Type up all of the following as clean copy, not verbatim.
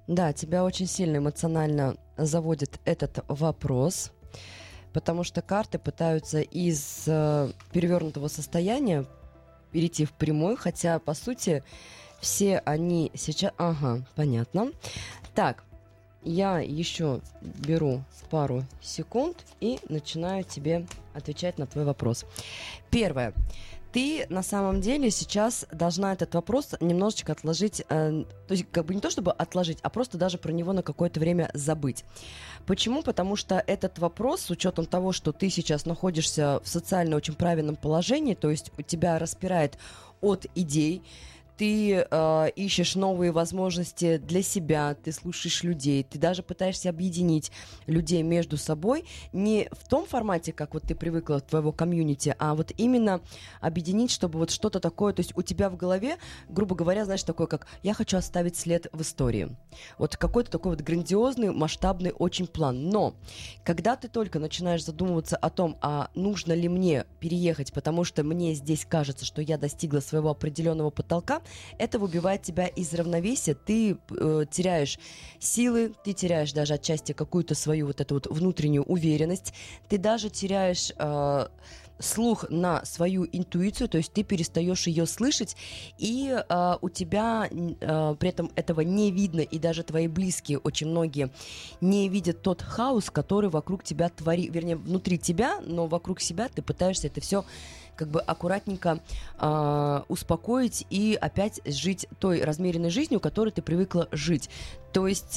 Да, тебя очень сильно эмоционально заводит этот вопрос, потому что карты пытаются из перевернутого состояния перейти в прямой, хотя, по сути, все они сейчас... Ага, понятно. Так, я еще беру пару секунд и начинаю тебе отвечать на твой вопрос. Первое. Ты на самом деле сейчас должна этот вопрос немножечко отложить, то есть как бы не то чтобы отложить, а просто даже про него на какое-то время забыть. Почему? Потому что этот вопрос, с учетом того, что ты сейчас находишься в социально очень правильном положении, то есть у тебя распирает от идей, ты ищешь новые возможности для себя, ты слушаешь людей, ты даже пытаешься объединить людей между собой не в том формате, как вот ты привыкла в твоего комьюнити, а вот именно объединить, чтобы вот что-то такое, то есть у тебя в голове, грубо говоря, знаешь, такое как «я хочу оставить след в истории». Вот какой-то такой вот грандиозный, масштабный очень план. Но когда ты только начинаешь задумываться о том, а нужно ли мне переехать, потому что мне здесь кажется, что я достигла своего определенного потолка, это выбивает тебя из равновесия, ты теряешь силы, ты теряешь даже отчасти какую-то свою вот эту вот внутреннюю уверенность, ты даже теряешь слух на свою интуицию, то есть ты перестаешь ее слышать, и у тебя при этом этого не видно, и даже твои близкие, очень многие, не видят тот хаос, который вокруг тебя вернее, внутри тебя, но вокруг себя ты пытаешься это все как бы аккуратненько успокоить и опять жить той размеренной жизнью, которой ты привыкла жить. То есть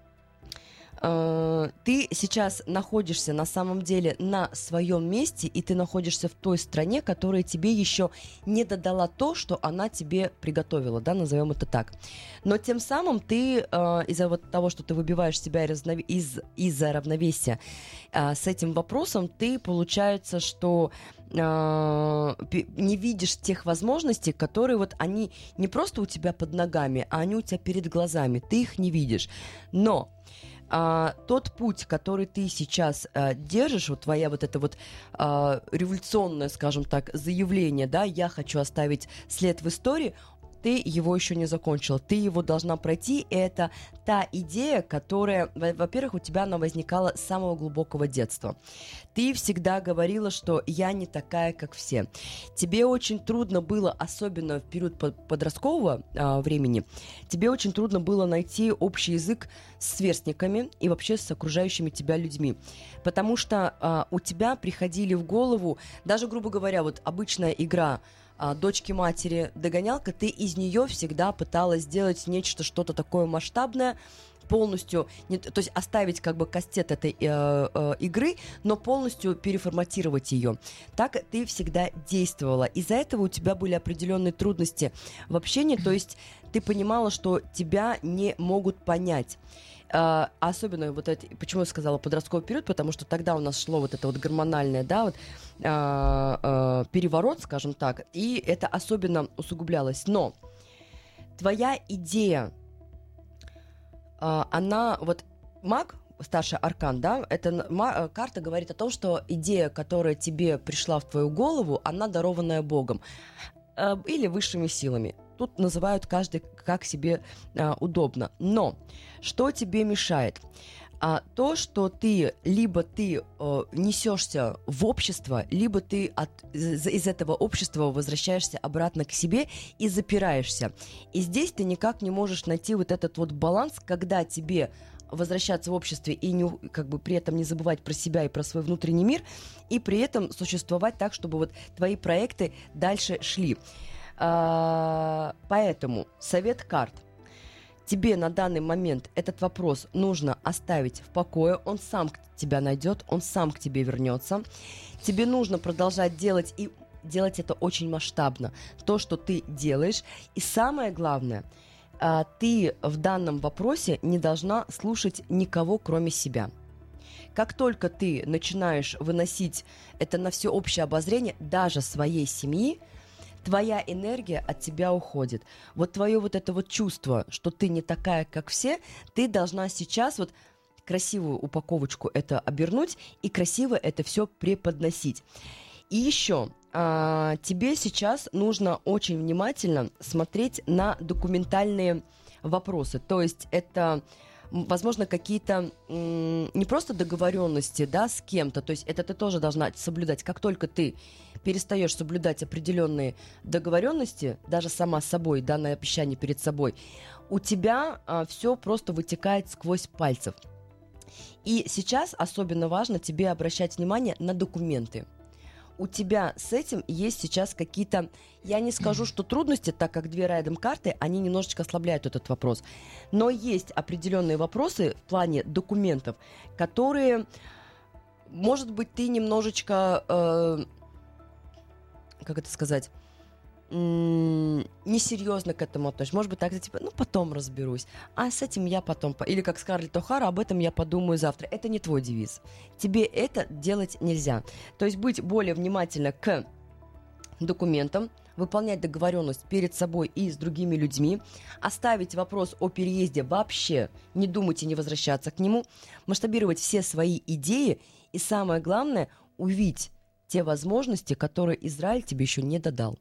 ты сейчас находишься на самом деле на своем месте, и ты находишься в той стране, которая тебе еще не додала то, что она тебе приготовила, да, назовем это так. Но тем самым ты из-за вот того, что ты выбиваешь себя из-за равновесия с этим вопросом, ты, получается, что не видишь тех возможностей, которые вот они не просто у тебя под ногами, а они у тебя перед глазами, ты их не видишь. Но тот путь, который ты сейчас держишь, вот твоя вот это вот революционное, скажем так, заявление, да, я хочу оставить след в истории, ты его еще не закончила, ты его должна пройти, и это та идея, которая, во-первых, у тебя она возникала с самого глубокого детства. Ты всегда говорила, что я не такая, как все. Тебе очень трудно было, особенно в период подросткового времени, тебе очень трудно было найти общий язык с сверстниками и вообще с окружающими тебя людьми. Потому что у тебя приходили в голову, даже, грубо говоря, вот обычная игра дочки матери догонялка, ты из нее всегда пыталась сделать нечто, что-то такое масштабное, полностью, то есть оставить как бы кастет этой игры, но полностью переформатировать ее. Так ты всегда действовала. Из-за этого у тебя были определенные трудности в общении, то есть ты понимала, что тебя не могут понять. Особенно вот это, почему я сказала подростковый период, потому что тогда у нас шло вот это вот гормональное, да, вот переворот, скажем так, и это особенно усугублялось. Но твоя идея, она вот маг, старший аркан, да, эта карта говорит о том, что идея, которая тебе пришла в твою голову, она дарованная Богом или высшими силами. Тут называют каждый как себе удобно. Но что тебе мешает? То, что ты несешься в общество, либо ты из этого общества возвращаешься обратно к себе и запираешься. И здесь ты никак не можешь найти вот этот вот баланс, когда тебе возвращаться в обществе и как бы при этом не забывать про себя и про свой внутренний мир, и при этом существовать так, чтобы вот твои проекты дальше шли. Поэтому совет карт. Тебе на данный момент этот вопрос нужно оставить в покое, он сам тебя найдет, он сам к тебе вернется. Тебе нужно продолжать делать и делать это очень масштабно, то, что ты делаешь. И самое главное, ты в данном вопросе не должна слушать никого, кроме себя. Как только ты начинаешь выносить это на всеобщее обозрение, даже своей семьи, твоя энергия от тебя уходит. Вот твое вот это вот чувство, что ты не такая, как все, ты должна сейчас вот красивую упаковочку это обернуть и красиво это все преподносить. И еще тебе сейчас нужно очень внимательно смотреть на документальные вопросы. То есть это, возможно, какие-то не просто договоренности, да, с кем-то, то есть это ты тоже должна соблюдать. Как только ты перестаешь соблюдать определенные договоренности, даже сама с собой, данное обещание перед собой, у тебя все просто вытекает сквозь пальцев. И сейчас особенно важно тебе обращать внимание на документы. У тебя с этим есть сейчас какие-то, я не скажу, что трудности, так как две райдом карты, они немножечко ослабляют этот вопрос. Но есть определенные вопросы в плане документов, которые, может быть, ты немножечко, как это сказать, несерьезно к этому относишься. Может быть, так, типа, потом разберусь. А с этим я потом... Или как Скарлетт О'Хара, об этом я подумаю завтра. Это не твой девиз. Тебе это делать нельзя. То есть быть более внимательно к документам, выполнять договоренность перед собой и с другими людьми, оставить вопрос о переезде вообще, не думать и не возвращаться к нему, масштабировать все свои идеи и, самое главное, увидеть те возможности, которые Израиль тебе еще не додал.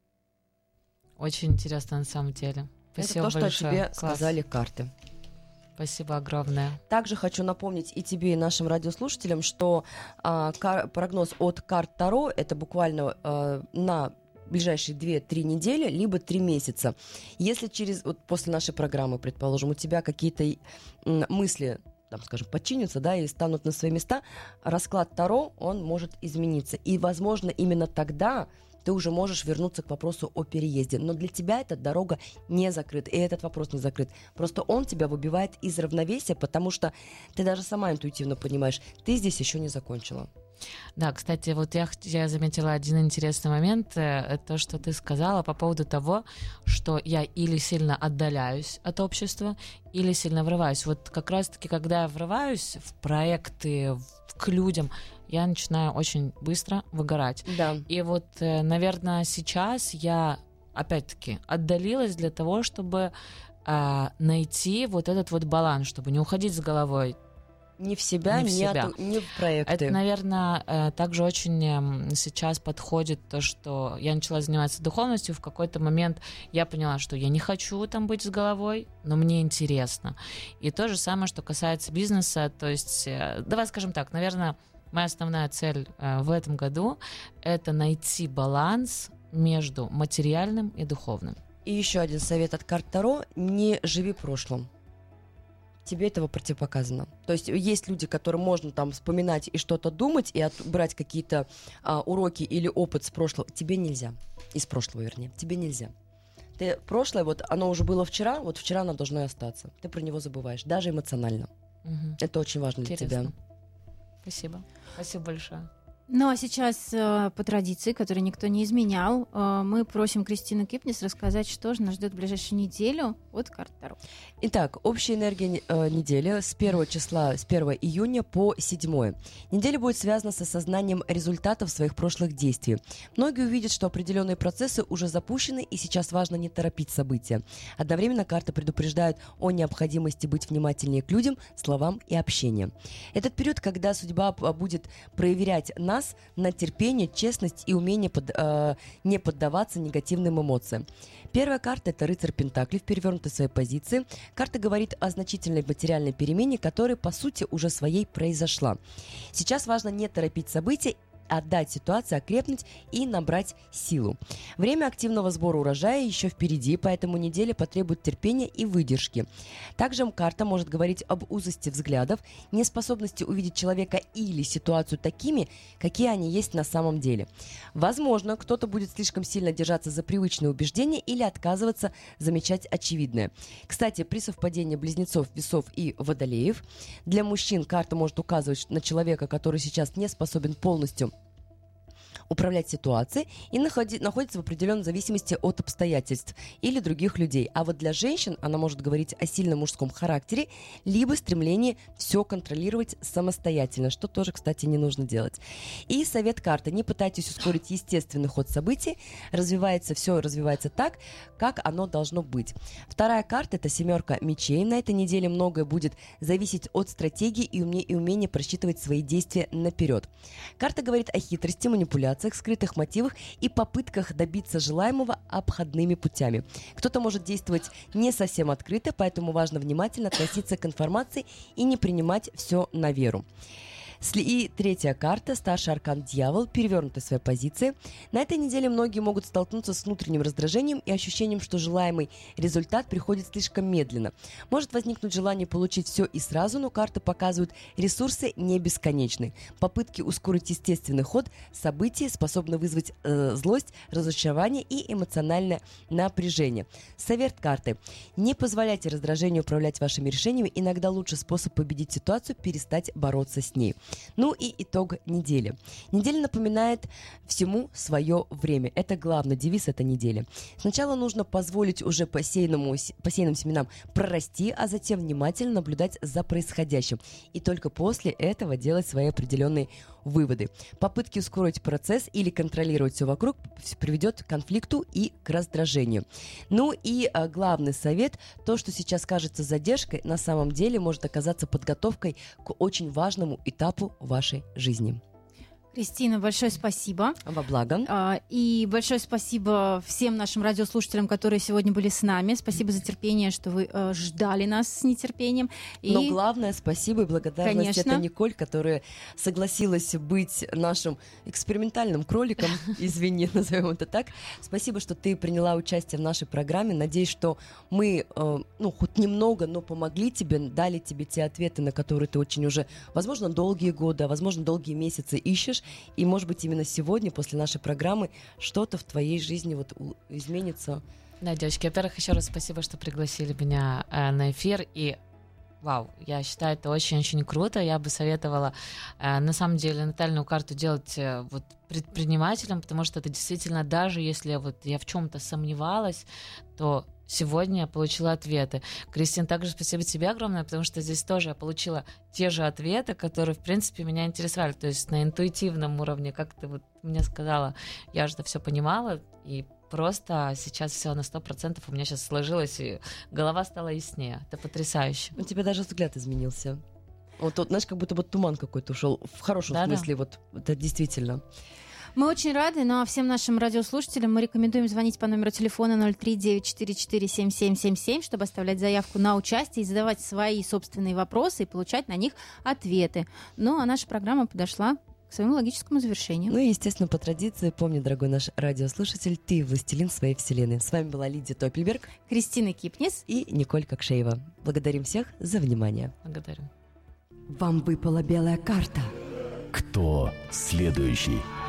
Очень интересно на самом деле. Спасибо Это то, большое. что тебе Класс. сказали карты. Спасибо огромное. Также хочу напомнить и тебе, и нашим радиослушателям, что прогноз от карт Таро — это буквально на ближайшие 2-3 недели, либо 3 месяца. Если после нашей программы, предположим, у тебя какие-то мысли, скажем, подчинятся, да, и станут на свои места, расклад Таро, он может измениться. И, возможно, именно тогда ты уже можешь вернуться к вопросу о переезде. Но для тебя эта дорога не закрыта, и этот вопрос не закрыт. Просто он тебя выбивает из равновесия, потому что ты даже сама интуитивно понимаешь, ты здесь еще не закончила. Да, кстати, вот я заметила один интересный момент, то, что ты сказала по поводу того, что я или сильно отдаляюсь от общества, или сильно врываюсь. Вот как раз-таки, когда я врываюсь в проекты, к людям, я начинаю очень быстро выгорать. Да. И вот, наверное, сейчас я, опять-таки, отдалилась для того, чтобы найти вот этот вот баланс, чтобы не уходить с головой. Не в себя, не в проекты. Это, наверное, также очень сейчас подходит то, что я начала заниматься духовностью. В какой-то момент я поняла, что я не хочу там быть с головой, но мне интересно. И то же самое, что касается бизнеса. То есть, давай скажем так, наверное, моя основная цель в этом году — это найти баланс между материальным и духовным. И еще один совет от карт Таро — не живи прошлым. Тебе этого противопоказано. То есть есть люди, которым можно там вспоминать и что-то думать, и брать какие-то уроки или опыт с прошлого. Тебе нельзя. Из прошлого, вернее. Тебе нельзя. Прошлое, вот оно уже было вчера, вот вчера оно должно и остаться. Ты про него забываешь, даже эмоционально. Угу. Это очень важно для тебя. Спасибо. Спасибо большое. Ну а сейчас по традиции, которую никто не изменял, мы просим Кристину Кипнис рассказать, что же нас ждет в ближайшую неделю от карт Таро. Итак, общая энергия недели с 1 числа, с 1 июня по 7. Неделя будет связана с осознанием результатов своих прошлых действий. Многие увидят, что определенные процессы уже запущены, и сейчас важно не торопить события. Одновременно карты предупреждают о необходимости быть внимательнее к людям, словам и общению. Этот период, когда судьба будет проверять нас на терпение, честность и умение не поддаваться негативным эмоциям. Первая карта — это рыцарь Пентаклей в перевернутой своей позиции. Карта говорит о значительной материальной перемене, которая, по сути, уже своей произошла. Сейчас важно не торопить события, отдать ситуации окрепнуть и набрать силу. Время активного сбора урожая еще впереди, поэтому неделя потребует терпения и выдержки. Также карта может говорить об узости взглядов, неспособности увидеть человека или ситуацию такими, какие они есть на самом деле. Возможно, кто-то будет слишком сильно держаться за привычные убеждения или отказываться замечать очевидное. Кстати, при совпадении близнецов, весов и водолеев, для мужчин карта может указывать на человека, который сейчас не способен полностью управлять ситуацией и находится в определенной зависимости от обстоятельств или других людей. А вот для женщин она может говорить о сильном мужском характере, либо стремлении все контролировать самостоятельно, что тоже, кстати, не нужно делать. И совет карты: не пытайтесь ускорить естественный ход событий, все развивается так, как оно должно быть. Вторая карта — это семерка мечей. На этой неделе многое будет зависеть от стратегии и умения просчитывать свои действия наперед. Карта говорит о хитрости, манипуляции, манипуляциях, скрытых мотивах и попытках добиться желаемого обходными путями. Кто-то может действовать не совсем открыто, поэтому важно внимательно относиться к информации и не принимать все на веру. И третья карта, старший аркан Дьявол, перевернутый в своей позиции. На этой неделе многие могут столкнуться с внутренним раздражением и ощущением, что желаемый результат приходит слишком медленно. Может возникнуть желание получить все и сразу, но карты показывают, ресурсы не бесконечны. Попытки ускорить естественный ход событий способны вызвать злость, разочарование и эмоциональное напряжение. Совет карты. Не позволяйте раздражению управлять вашими решениями. Иногда лучший способ победить ситуацию – перестать бороться с ней. Ну и итог недели. Неделя напоминает всему свое время. Это главный девиз этой недели. Сначала нужно позволить уже посеянным семенам прорасти, а затем внимательно наблюдать за происходящим. И только после этого делать свои определенные выводы. Попытки ускорить процесс или контролировать все вокруг приведет к конфликту и к раздражению. Ну и главный совет, то, что сейчас кажется задержкой, на самом деле может оказаться подготовкой к очень важному этапу вашей жизни. Кристина, большое спасибо. Во благо. И большое спасибо всем нашим радиослушателям, которые сегодня были с нами. Спасибо за терпение, что вы ждали нас с нетерпением. Но главное спасибо и благодарность это Николь, которая согласилась быть нашим экспериментальным кроликом, извини, назовем это так. Спасибо, что ты приняла участие в нашей программе. Надеюсь, что мы, хоть немного, но помогли тебе, дали тебе те ответы, на которые ты очень уже, возможно, долгие годы, а возможно, долгие месяцы ищешь. И, может быть, именно сегодня, после нашей программы, что-то в твоей жизни изменится. Да, девочки, во-первых, еще раз спасибо, что пригласили меня на эфир. И вау, я считаю, это очень-очень круто. Я бы советовала, на самом деле, натальную карту делать предпринимателям, потому что это действительно, даже если я в чем-то сомневалась, то сегодня я получила ответы. Кристин, также спасибо тебе огромное, потому что здесь тоже я получила те же ответы, которые, в принципе, меня интересовали. То есть на интуитивном уровне, как ты мне сказала, я уже это все понимала, и просто сейчас все на 100% у меня сейчас сложилось, и голова стала яснее. Это потрясающе. У тебя даже взгляд изменился. Знаешь, как будто туман какой-то ушел. В хорошем смысле, это действительно. Мы очень рады, но всем нашим радиослушателям мы рекомендуем звонить по номеру телефона 03-944-7777, чтобы оставлять заявку на участие и задавать свои собственные вопросы и получать на них ответы. Ну, а наша программа подошла к своему логическому завершению. Ну и, естественно, по традиции, помни, дорогой наш радиослушатель, ты властелин своей вселенной. С вами была Лидия Топельберг, Кристина Кипнис и Николь Кокшеева. Благодарим всех за внимание. Благодарю. Вам выпала белая карта. Кто следующий?